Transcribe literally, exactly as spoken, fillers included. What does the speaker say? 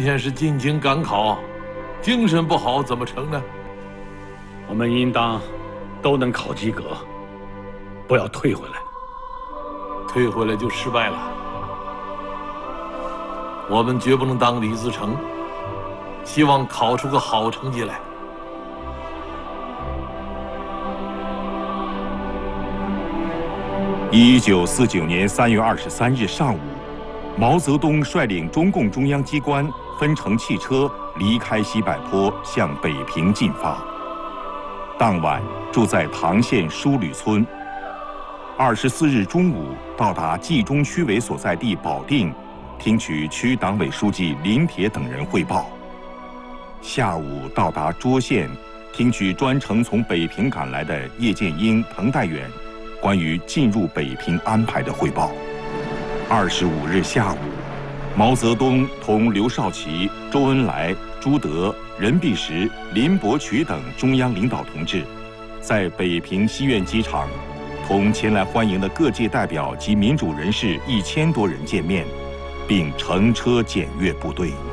天是进京赶考，精神不好怎么成呢？ 我们应当都能考及格，不要退回来。 退回来就失败了。我们绝不能当李自成，希望考出个好成绩来。 一九四九年三月二十三日上午，毛泽东率领中共中央机关分乘汽车离开西柏坡，向北平进发。当晚住在唐县书吕村。二十四日中午到达冀中区委所在地保定，听取区党委书记林铁等人汇报。下午到达涿县，听取专程从北平赶来的叶剑英、彭代远关于进入北平安排的汇报。二十五日下午，毛泽东同刘少奇、周恩来、朱德、任弼时、林伯渠等中央领导同志，在北平西苑机场同前来欢迎的各界代表及民主人士一千多人见面，并乘车检阅部队。